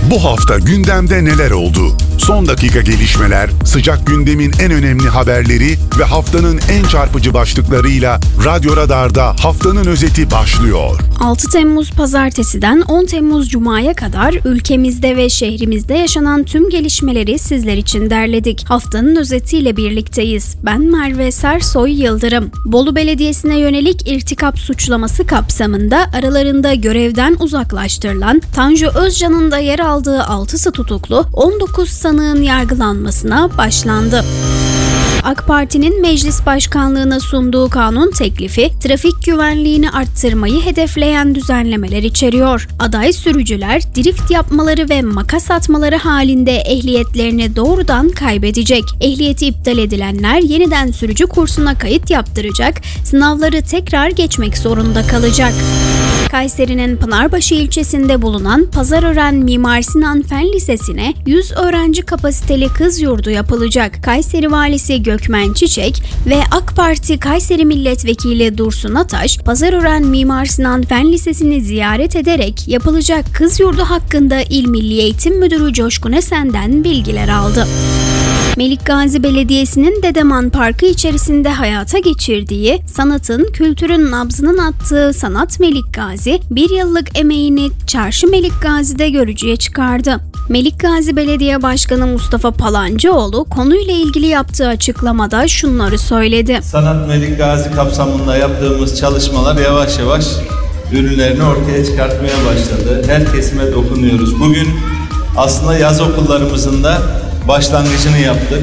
Bu hafta gündemde neler oldu? Son dakika gelişmeler, sıcak gündemin en önemli haberleri ve haftanın en çarpıcı başlıklarıyla Radyo Radar'da haftanın özeti başlıyor. 6 Temmuz Pazartesi'den 10 Temmuz Cuma'ya kadar ülkemizde ve şehrimizde yaşanan tüm gelişmeleri sizler için derledik. Haftanın özetiyle birlikteyiz. Ben Merve Sersoy Yıldırım. Bolu Belediyesi'ne yönelik irtikap suçlaması kapsamında aralarında görevden uzaklaştırılan Tanju Özcan'ın da yer aldığı 6'sı tutuklu 19 sanığın yargılanmasına başlandı. AK Parti'nin meclis başkanlığına sunduğu kanun teklifi, trafik güvenliğini arttırmayı hedefleyen düzenlemeler içeriyor. Aday sürücüler, drift yapmaları ve makas atmaları halinde ehliyetlerini doğrudan kaybedecek. Ehliyeti iptal edilenler yeniden sürücü kursuna kayıt yaptıracak, sınavları tekrar geçmek zorunda kalacak. Kayseri'nin Pınarbaşı ilçesinde bulunan Pazarören Mimar Sinan Fen Lisesi'ne 100 öğrenci kapasiteli kız yurdu yapılacak. Kayseri Valisi Gökmen Çiçek ve AK Parti Kayseri Milletvekili Dursun Ataş, Pazarören Mimar Sinan Fen Lisesi'ni ziyaret ederek yapılacak kız yurdu hakkında İl Milli Eğitim Müdürü Coşkun Esen'den bilgiler aldı. Melikgazi Belediyesi'nin Dedeman Parkı içerisinde hayata geçirdiği, sanatın, kültürün nabzının attığı Sanat Melikgazi, bir yıllık emeğini Çarşı Melikgazi'de görücüye çıkardı. Melikgazi Belediye Başkanı Mustafa Palancıoğlu konuyla ilgili yaptığı açıklamada şunları söyledi. Sanat Melikgazi kapsamında yaptığımız çalışmalar yavaş yavaş ürünlerini ortaya çıkartmaya başladı. Her kesime dokunuyoruz. Bugün aslında yaz okullarımızın da başlangıcını yaptık.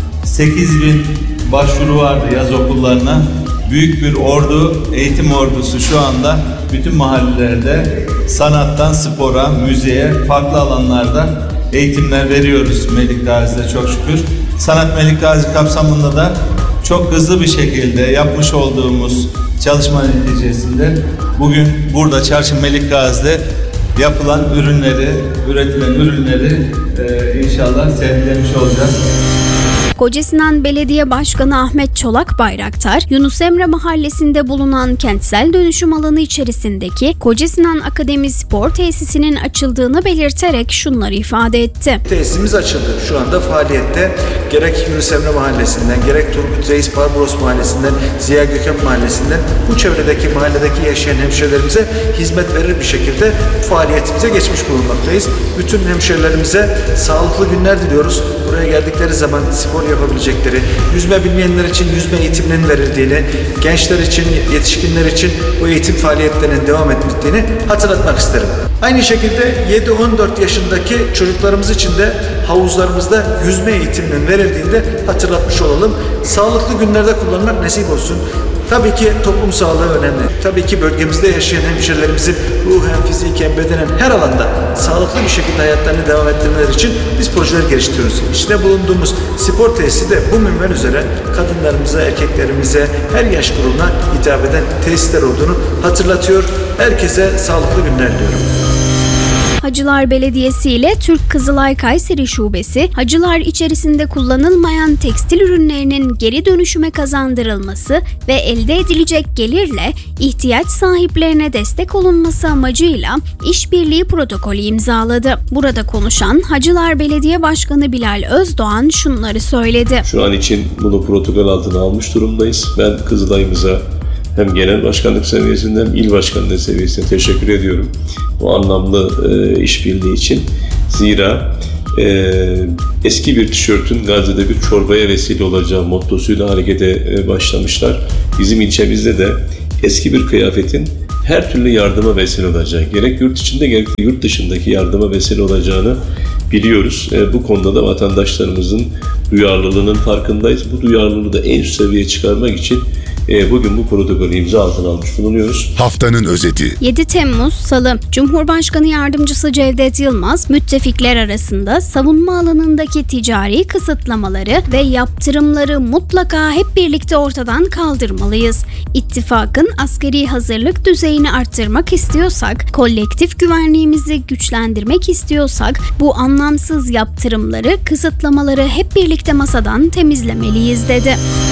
8.000 başvuru vardı yaz okullarına. Büyük bir ordu, eğitim ordusu şu anda bütün mahallelerde sanattan spora, müziğe, farklı alanlarda eğitimler veriyoruz Melikgazi'de çok şükür. Sanat Melikgazi kapsamında da çok hızlı bir şekilde yapmış olduğumuz çalışma neticesinde bugün burada Çarşı Melikgazi'de yapılan ürünleri, üretilen ürünleri inşallah sergilemiş olacağız. Kocasinan Belediye Başkanı Ahmet Çolak Bayraktar, Yunus Emre Mahallesi'nde bulunan kentsel dönüşüm alanı içerisindeki Kocasinan Akademi Spor Tesisi'nin açıldığını belirterek şunları ifade etti. Tesisimiz açıldı. Şu anda faaliyette. Gerek Yunus Emre Mahallesi'nden, gerek Turgut Reis Barbaros Mahallesi'nden, Ziya Gökalp Mahallesi'nden bu çevredeki mahalledeki yaşayan hemşehrilerimize hizmet verir bir şekilde faaliyetimize geçmiş bulunmaktayız. Bütün hemşehrilerimize sağlıklı günler diliyoruz. Buraya geldikleri zaman spor yapabilecekleri, yüzme bilmeyenler için yüzme eğitiminin verildiğini, gençler için, yetişkinler için bu eğitim faaliyetlerinin devam ettiğini hatırlatmak isterim. Aynı şekilde 7-14 yaşındaki çocuklarımız için de havuzlarımızda yüzme eğitiminin verildiğini de hatırlatmış olalım. Sağlıklı günlerde kullanmak nasip olsun. Tabii ki toplum sağlığı önemli. Tabii ki bölgemizde yaşayan hemşehrilerimizin ruhen, fiziken, bedenen her alanda sağlıklı bir şekilde hayatlarını devam ettirmeleri için biz projeler geliştiriyoruz. İçinde bulunduğumuz spor tesisi de bu minval üzere kadınlarımıza, erkeklerimize, her yaş grubuna hitap eden tesisler olduğunu hatırlatıyor. Herkese sağlıklı günler diliyorum. Hacılar Belediyesi ile Türk Kızılay Kayseri Şubesi, hacılar içerisinde kullanılmayan tekstil ürünlerinin geri dönüşüme kazandırılması ve elde edilecek gelirle ihtiyaç sahiplerine destek olunması amacıyla işbirliği protokolü imzaladı. Burada konuşan Hacılar Belediye Başkanı Bilal Özdoğan şunları söyledi. Şu an için bunu protokol altına almış durumdayız. Ben Kızılay'ımıza hem genel başkanlık seviyesinde hem il başkanlığı seviyesinde teşekkür ediyorum bu anlamlı işbirliği için. Zira eski bir tişörtün Gazze'de bir çorbaya vesile olacağı mottosuyla harekete başlamışlar. Bizim ilçemizde de eski bir kıyafetin her türlü yardıma vesile olacağı, gerek yurt içinde gerek de yurt dışındaki yardıma vesile olacağını biliyoruz. Bu konuda da vatandaşlarımızın duyarlılığının farkındayız. Bu duyarlılığı da en üst seviyeye çıkarmak için bugün bu protokolü imza altına almış bulunuyoruz. Haftanın özeti. 7 Temmuz Salı, Cumhurbaşkanı Yardımcısı Cevdet Yılmaz, müttefikler arasında savunma alanındaki ticari kısıtlamaları ve yaptırımları mutlaka hep birlikte ortadan kaldırmalıyız. İttifakın askeri hazırlık düzeyini arttırmak istiyorsak, kolektif güvenliğimizi güçlendirmek istiyorsak, bu anlamsız yaptırımları, kısıtlamaları hep birlikte masadan temizlemeliyiz dedi.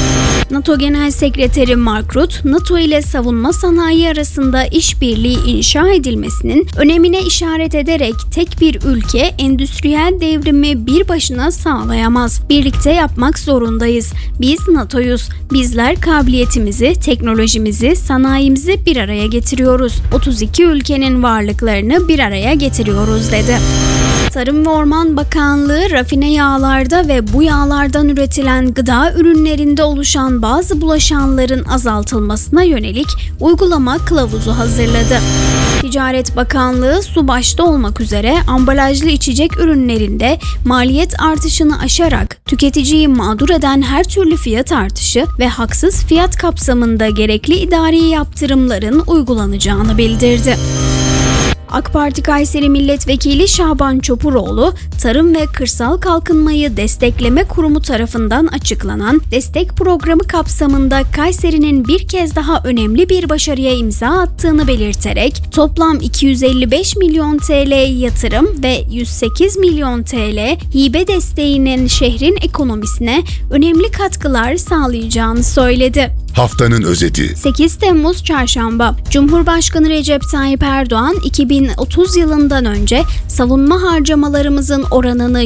NATO Genel Sekreteri Mark Rutte, NATO ile savunma sanayi arasında işbirliği inşa edilmesinin önemine işaret ederek tek bir ülke endüstriyel devrimi bir başına sağlayamaz. Birlikte yapmak zorundayız. Biz NATO'yuz. Bizler kabiliyetimizi, teknolojimizi, sanayimizi bir araya getiriyoruz. 32 ülkenin varlıklarını bir araya getiriyoruz dedi. Tarım ve Orman Bakanlığı rafine yağlarda ve bu yağlardan üretilen gıda ürünlerinde oluşan bazı bulaşanların azaltılmasına yönelik uygulama kılavuzu hazırladı. Ticaret Bakanlığı su başta olmak üzere ambalajlı içecek ürünlerinde maliyet artışını aşarak tüketiciyi mağdur eden her türlü fiyat artışı ve haksız fiyat kapsamında gerekli idari yaptırımların uygulanacağını bildirdi. AK Parti Kayseri Milletvekili Şaban Çopuroğlu, Tarım ve Kırsal Kalkınmayı Destekleme Kurumu tarafından açıklanan destek programı kapsamında Kayseri'nin bir kez daha önemli bir başarıya imza attığını belirterek toplam 255 milyon TL yatırım ve 108 milyon TL hibe desteğinin şehrin ekonomisine önemli katkılar sağlayacağını söyledi. Haftanın özeti. 8 Temmuz Çarşamba. Cumhurbaşkanı Recep Tayyip Erdoğan 2030 yılından önce savunma harcamalarımızın oranını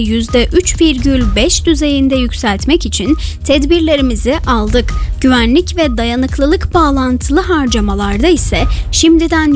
%3,5 düzeyinde yükseltmek için tedbirlerimizi aldık. Güvenlik ve dayanıklılık bağlantılı harcamalarda ise şimdiden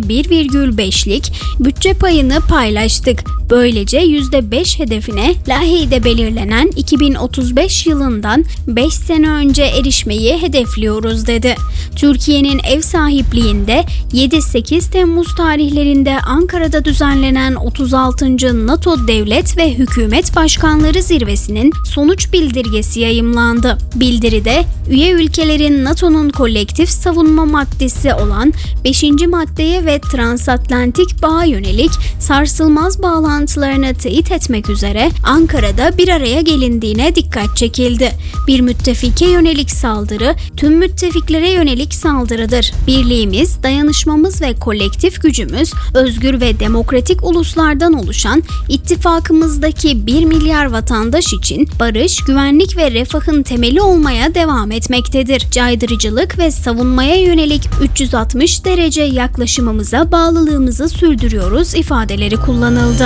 %1,5'lik bütçe payını paylaştık. Böylece %5 hedefine laheyde belirlenen 2035 yılından 5 sene önce erişmeyi hedefliyoruz dedi. Türkiye'nin ev sahipliğinde 7-8 Temmuz tarihlerinde Ankara'da düzenlenen 36. NATO Devlet ve Hükümet Başkanları Zirvesi'nin sonuç bildirgesi yayımlandı. Bildiride üye ülkelerin NATO'nun kolektif savunma maddesi olan 5. maddeye ve transatlantik bağa yönelik sarsılmaz bağlantılarını teyit etmek üzere Ankara'da bir araya gelindiğine dikkat çekildi. Bir müttefike yönelik saldırı tüm müttefiklere yönelik saldırıdır. Birliğimiz, dayanışmamız ve kolektif gücümüz özgür ve demokratik uluslardan oluşan ittifakımızdaki 1 milyar vatandaş için barış, güvenlik ve refahın temeli olmaya devam etmektedir. Caydırıcılık ve savunmaya yönelik 360 derece yaklaşımımıza bağlılığımızı sürdürüyoruz ifadeleri kullanıldı.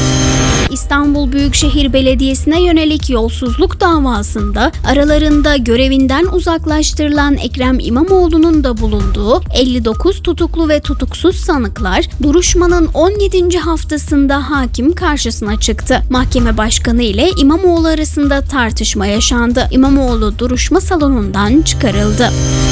İstanbul Büyükşehir Belediyesi'ne yönelik yolsuzluk davasında aralarında görevinden uzaklaştırılan Ekrem İmamoğlu'nun da bulunduğu 59 tutuklu ve tutuksuz sanıklar duruşmanın 17. haftasında hakim karşısına çıktı. Mahkeme başkanı ile İmamoğlu arasında tartışma yaşandı. İmamoğlu duruşma salonundan çıkarıldı.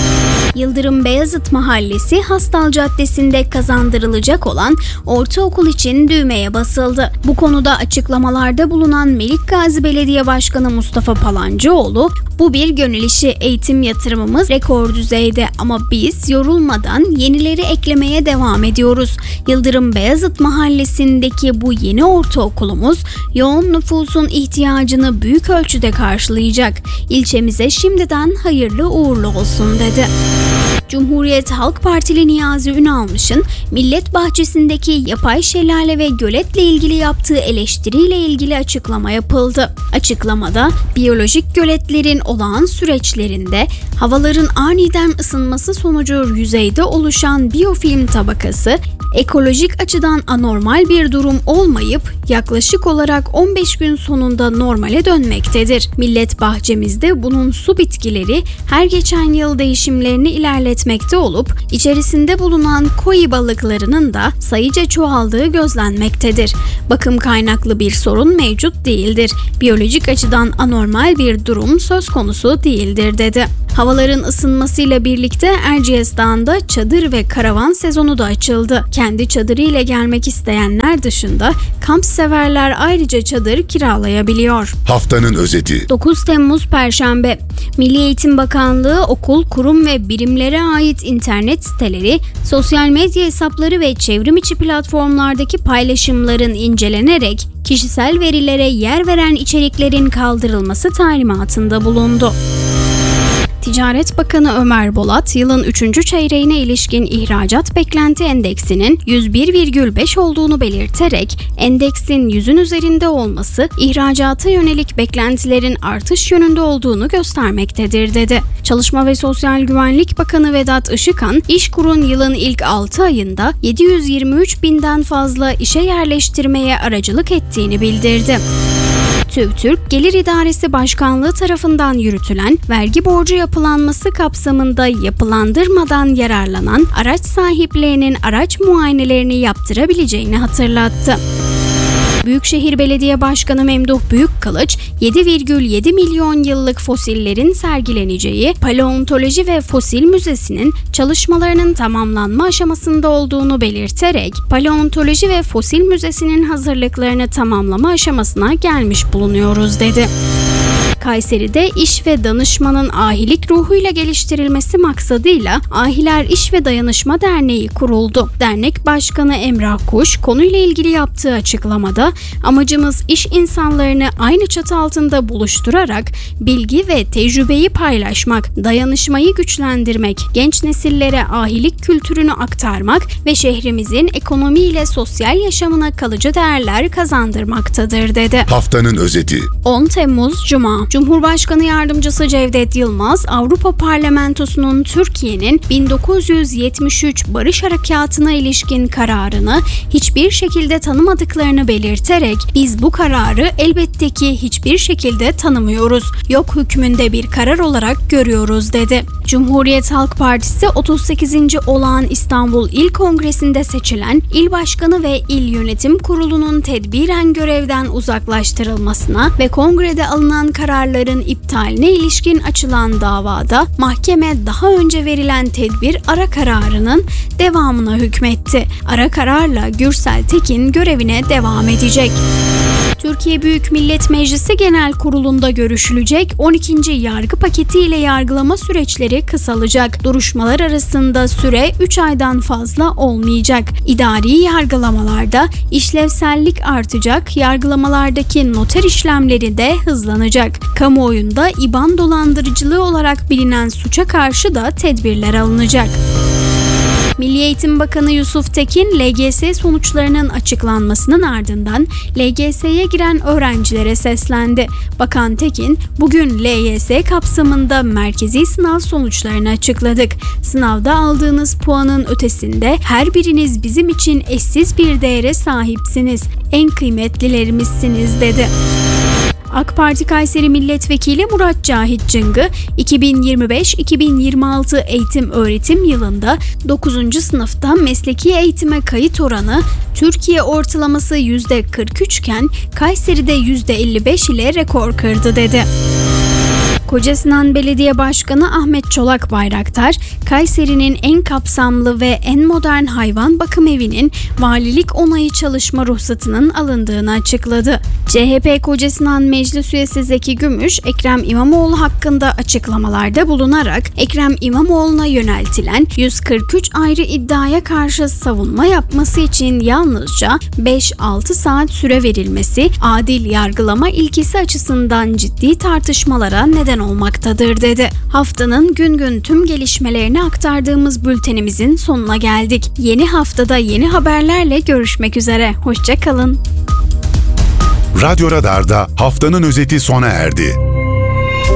Yıldırım Beyazıt Mahallesi Hastal Caddesi'nde kazandırılacak olan ortaokul için düğmeye basıldı. Bu konuda açıklamalarda bulunan Melikgazi Belediye Başkanı Mustafa Palancıoğlu, "Bu bir gönül işi, eğitim yatırımımız rekor düzeyde ama biz yorulmadan yenileri eklemeye devam ediyoruz. Yıldırım Beyazıt Mahallesi'ndeki bu yeni ortaokulumuz yoğun nüfusun ihtiyacını büyük ölçüde karşılayacak. İlçemize şimdiden hayırlı uğurlu olsun" dedi. Cumhuriyet Halk Partili Niyazi Ünalmış'ın Millet Bahçesi'ndeki yapay şelale ve göletle ilgili yaptığı eleştiriyle ilgili açıklama yapıldı. Açıklamada biyolojik göletlerin olağan süreçlerinde havaların aniden ısınması sonucu yüzeyde oluşan biyofilm tabakası ekolojik açıdan anormal bir durum olmayıp yaklaşık olarak 15 gün sonunda normale dönmektedir. Millet bahçemizde bunun su bitkileri her geçen yıl değişimlerini ilerletmekte olup içerisinde bulunan koi balıklarının da sayıca çoğaldığı gözlenmektedir. Bakım kaynaklı bir sorun mevcut değildir. Biyolojik açıdan anormal bir durum söz konusu değildir dedi. Havaların ısınmasıyla birlikte Erciyes Dağı'nda çadır ve karavan sezonu da açıldı. Kendi çadırıyla gelmek isteyenler dışında kamp severler ayrıca çadır kiralayabiliyor. Haftanın özeti. 9 Temmuz Perşembe. Milli Eğitim Bakanlığı okul, kurum ve birimlere ait internet siteleri, sosyal medya hesapları ve çevrim içi platformlardaki paylaşımların incelenerek kişisel verilere yer veren içeriklerin kaldırılması talimatında bulundu. Ticaret Bakanı Ömer Bolat, yılın 3. çeyreğine ilişkin ihracat beklenti endeksinin 101,5 olduğunu belirterek, endeksin 100'ün üzerinde olması ihracata yönelik beklentilerin artış yönünde olduğunu göstermektedir dedi. Çalışma ve Sosyal Güvenlik Bakanı Vedat Işıkhan, İşkur'un yılın ilk 6 ayında 723 binden fazla işe yerleştirmeye aracılık ettiğini bildirdi. TÜİK Gelir İdaresi Başkanlığı tarafından yürütülen vergi borcu yapılanması kapsamında yapılandırmadan yararlanan araç sahiplerinin araç muayenelerini yaptırabileceğini hatırlattı. Büyükşehir Belediye Başkanı Memduh Büyükkılıç, 7,7 milyon yıllık fosillerin sergileneceği Paleontoloji ve Fosil Müzesi'nin çalışmalarının tamamlanma aşamasında olduğunu belirterek, Paleontoloji ve Fosil Müzesi'nin hazırlıklarını tamamlama aşamasına gelmiş bulunuyoruz dedi. Kayseri'de iş ve danışmanın ahilik ruhuyla geliştirilmesi maksadıyla Ahiler İş ve Dayanışma Derneği kuruldu. Dernek Başkanı Emrah Kuş konuyla ilgili yaptığı açıklamada, amacımız iş insanlarını aynı çatı altında buluşturarak bilgi ve tecrübeyi paylaşmak, dayanışmayı güçlendirmek, genç nesillere ahilik kültürünü aktarmak ve şehrimizin ekonomiyle sosyal yaşamına kalıcı değerler kazandırmaktadır dedi. Haftanın özeti. 10 Temmuz Cuma. Cumhurbaşkanı Yardımcısı Cevdet Yılmaz, Avrupa Parlamentosu'nun Türkiye'nin 1973 Barış Harekatı'na ilişkin kararını hiçbir şekilde tanımadıklarını belirterek, biz bu kararı elbette ki hiçbir şekilde tanımıyoruz, yok hükmünde bir karar olarak görüyoruz dedi. Cumhuriyet Halk Partisi 38. Olağan İstanbul İl Kongresi'nde seçilen İl Başkanı ve İl Yönetim Kurulu'nun tedbiren görevden uzaklaştırılmasına ve kongrede alınan kararların iptaline ilişkin açılan davada mahkeme daha önce verilen tedbir ara kararının devamına hükmetti. Ara kararla Gürsel Tekin görevine devam edecek. Türkiye Büyük Millet Meclisi Genel Kurulu'nda görüşülecek 12. yargı paketi ile yargılama süreçleri kısalacak. Duruşmalar arasında süre 3 aydan fazla olmayacak. İdari yargılamalarda işlevsellik artacak, yargılamalardaki noter işlemleri de hızlanacak. Kamuoyunda İBAN dolandırıcılığı olarak bilinen suça karşı da tedbirler alınacak. Milli Eğitim Bakanı Yusuf Tekin, LGS sonuçlarının açıklanmasının ardından LGS'ye giren öğrencilere seslendi. Bakan Tekin, bugün LYS kapsamında merkezi sınav sonuçlarını açıkladık. Sınavda aldığınız puanın ötesinde her biriniz bizim için eşsiz bir değere sahipsiniz, en kıymetlilerimizsiniz dedi. AK Parti Kayseri Milletvekili Murat Cahit Cıngı, 2025-2026 eğitim-öğretim yılında 9. sınıfta mesleki eğitime kayıt oranı Türkiye ortalaması %43 iken Kayseri'de %55 ile rekor kırdı dedi. Kocasinan Belediye Başkanı Ahmet Çolak Bayraktar, Kayseri'nin en kapsamlı ve en modern hayvan bakım evinin valilik onayı çalışma ruhsatının alındığını açıkladı. CHP Kocasinan Meclis Üyesi Zeki Gümüş, Ekrem İmamoğlu hakkında açıklamalarda bulunarak Ekrem İmamoğlu'na yöneltilen 143 ayrı iddiaya karşı savunma yapması için yalnızca 5-6 saat süre verilmesi, adil yargılama ilkesi açısından ciddi tartışmalara neden olmaktadır dedi. Haftanın gün gün tüm gelişmelerini aktardığımız bültenimizin sonuna geldik. Yeni haftada yeni haberlerle görüşmek üzere. Hoşça kalın. Radyo Radar'da haftanın özeti sona erdi.